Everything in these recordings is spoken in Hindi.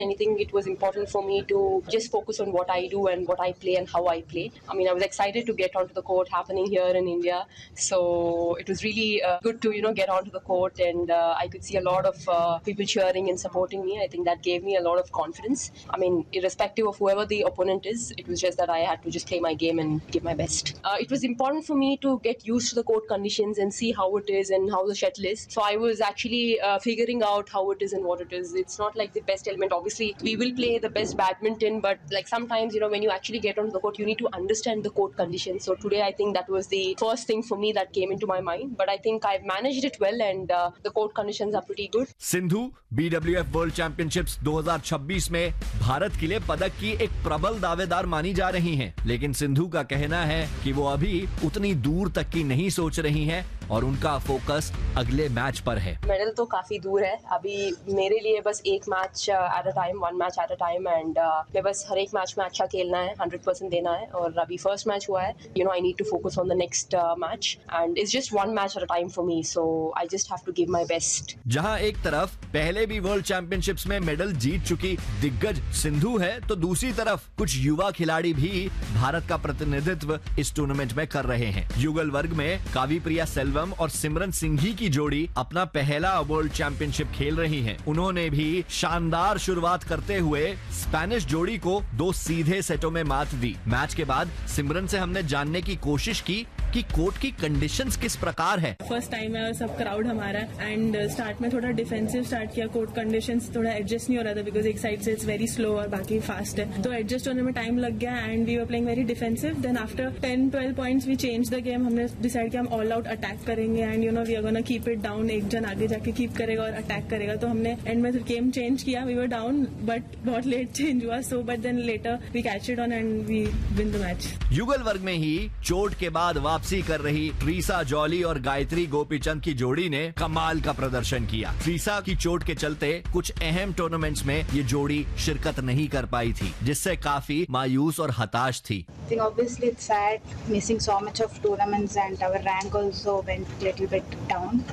Anything, it was important for me to just focus on what I do and what I play and how I play. I mean, I was excited to get onto the court happening here in India. So it was really good to, get onto the court, and I could see a lot of people cheering and supporting me. I think that gave me a lot of confidence. I mean, irrespective of whoever the opponent is, it was just that I had to just play my game and give my best. It was important for me to get used to the court conditions and see how it is and how the shuttle is. So I was actually figuring out how it is and what it is. It's not like the best element. Obviously, we will play the best badminton, but like sometimes, when you actually get onto the court, you need to understand the court conditions. So today, I think that was the first thing for me that came into my mind. But I think I've managed it well, and the court conditions are pretty good. Sindhu BWF world championships 2026 में भारत के लिए पदक की एक प्रबल दावेदार मानी जा रही हैं, लेकिन सिंधु का कहना है कि वो अभी उतनी दूर तक की नहीं सोच रही हैं और उनका फोकस अगले मैच पर है। मेडल तो काफी दूर है, अभी मेरे लिए बस एक match at a time, one match at a time, and मैं बस हर एक मैच में अच्छा खेलना है, 100% देना है। और अभी फर्स्ट मैच हुआ है, I need to focus on the next match, and it's just one match at a time for me, so I just have to give my best. जहां एक तरफ पहले भी वर्ल्ड चैंपियनशिप्स में मेडल जीत चुकी दिग्गज सिंधु है, तो दूसरी तरफ कुछ युवा खिलाड़ी भी भारत का प्रतिनिधित्व इस टूर्नामेंट में कर रहे हैं। युगल वर्ग में काव्यप्रिया सेल्वम और सिमरन सिंघी की जोड़ी अपना पहला वर्ल्ड चैंपियनशिप खेल रही हैं। उन्होंने भी शानदार शुरुआत करते हुए स्पेनिश जोड़ी को 2 सीधे सेटों में मात दी। मैच के बाद सिमरन से हमने जानने की कोशिश की कि कोर्ट की कंडीशंस किस प्रकार है। फर्स्ट टाइम है और सब क्राउड हमारा, एंड स्टार्ट में थोड़ा डिफेंसिव स्टार्ट किया। कोर्ट कंडीशंस थोड़ा एडजस्ट नहीं हो रहा था, बिकॉज एक साइड से इट्स वेरी स्लो और बाकी फास्ट है, तो एडजस्ट होने में टाइम लग गया, and we were playing very defensive. Then after 10-12 points we change the game. हमने डिसाइड किया हम ऑल आउट अटैक करेंगे, and we are gonna keep it down. एक जन आगे जाके कीप करेगा और अटैक करेगा, तो हमने एंड में गेम चेंज किया। वी वर डाउन, बट बहुत लेट चेंज हुआ, so but then later we catch it on and we win the match. युगल वर्ग में ही चोट के बाद वापसी कर रही ट्रीसा जॉली और गायत्री गोपीचंद की जोड़ी ने कमाल का प्रदर्शन किया। ट्रीसा की चोट के चलते कुछ अहम टूर्नामेंट्स में ये जोड़ी शिरकत नहीं कर पाई थी, जिससे काफी मायूस और हताश थी। I think obviously it's sad missing so much of tournaments, and our rank also went little bit down.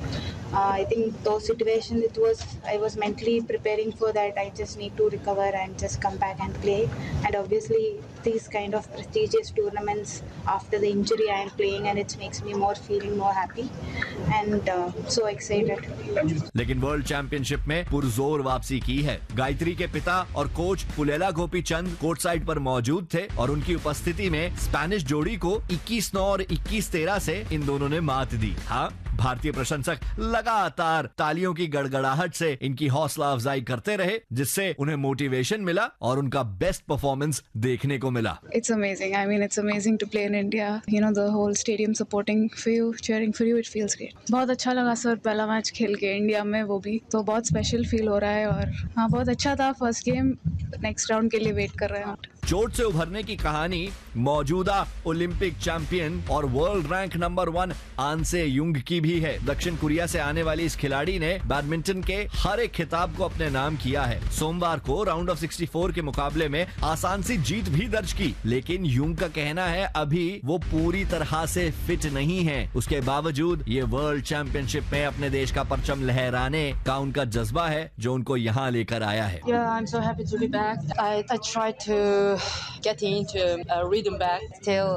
I think those situations, I was mentally preparing for that. I just need to recover and just come back and play. And obviously these kind of prestigious tournaments after the injury I am playing, and it makes me feeling more happy and so excited. लेकिन वर्ल्ड चैंपियनशिप में पुरजोर वापसी की है। गायत्री के पिता और coach Pullela Gopichand court side पर मौजूद थे और उनकी उपस्थिति में स्पेनिश जोड़ी को 21-9 और 21-13 से इन दोनों ने मात दी। हाँ, भारतीय प्रशंसक लगातार तालियों की गड़गड़ाहट से इनकी हौसला अफजाई करते रहे, जिससे उन्हें मोटिवेशन मिला और उनका बेस्ट परफॉर्मेंस देखने को मिला। It's amazing. I mean, it's amazing to play in India. The whole stadium supporting for you, cheering for you. It feels great. बहुत अच्छा लगा सर, पहला मैच खेल के इंडिया में, वो भी तो बहुत स्पेशल फील हो रहा है। और हाँ, बहुत अच्छा था फर्स्ट गेम। नेक्स्ट राउंड के लिए वेट कर रहे हैं। चोट से उभरने की कहानी मौजूदा ओलंपिक चैंपियन और वर्ल्ड रैंक नंबर 1 आनसे युंग की भी है। दक्षिण कोरिया से आने वाली इस खिलाड़ी ने बैडमिंटन के हर एक खिताब को अपने नाम किया है। सोमवार को राउंड ऑफ 64 के मुकाबले में आसान सी जीत भी दर्ज की, लेकिन युंग का कहना है अभी वो पूरी तरह से फिट नहीं है। उसके बावजूद ये वर्ल्ड चैंपियनशिप में अपने देश का परचम लहराने का उनका जज्बा है, जो उनको यहाँ लेकर आया है। Yeah, I'm so happy to be back. I tried to get into rhythm back. Still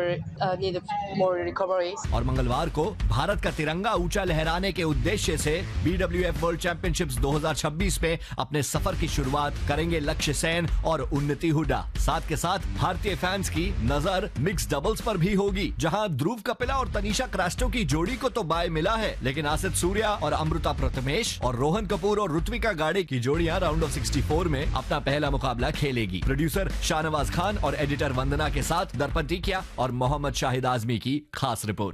need more recovery. और मंगलवार को भारत का तिरंगा ऊंचा लहराने के उद्देश्य से BWF वर्ल्ड चैंपियनशिप्स 2026 में अपने सफर की शुरुआत करेंगे लक्ष्य सेन और उन्नति हुडा। साथ के साथ भारतीय फैंस की नजर मिक्स डबल्स पर भी होगी, जहां ध्रुव कपिला और तनीषा क्रास्टो की जोड़ी को तो बाय मिला है, लेकिन आसित सूर्या और अमृता प्रथमेश और रोहन कपूर और ऋत्विका गाड़े की जोड़ियां राउंड ऑफ 64 में अपना पहला मुकाबला खेलेगी। प्रोड्यूसर शाहनवाज खान और एडिटर वंदना के साथ दर्पण टीकिया और मोहम्मद शाहिद आजमी की खास रिपोर्ट।